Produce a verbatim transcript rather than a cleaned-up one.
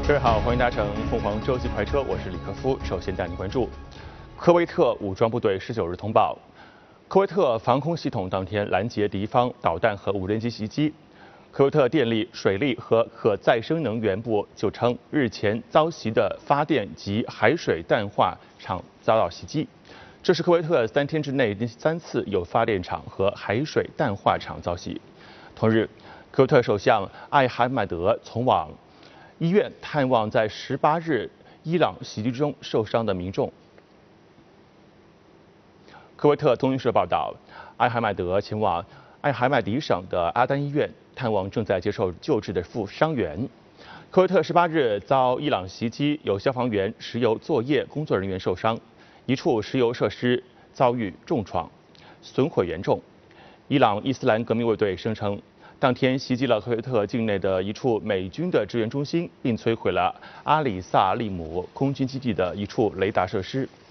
各位好，欢迎搭乘凤凰洲际快车，我是李克夫。首先带您关注，科威特武装部队十九日通报，科威特防空系统当天拦截敌方导弹和无人机袭击。科威特电力、水利和可再生能源部就称，日前遭袭的发电及海水淡化厂遭到袭击，这是科威特三天之内第三次有发电厂和海水淡化厂遭袭。同日，科威特首相艾哈迈德从往医院探望在十八日伊朗袭击中受伤的民众。科威特通讯社报道，艾哈迈德前往艾哈迈迪省的阿丹医院探望正在接受救治的负伤员。科威特十八日遭伊朗袭击，有消防员、石油作业工作人员受伤，一处石油设施遭遇重创，损毁严重。伊朗伊斯兰革命卫队声称，当天袭击了科威特境内的一处美军的支援中心，并摧毁了阿里萨利姆空军基地的一处雷达设施。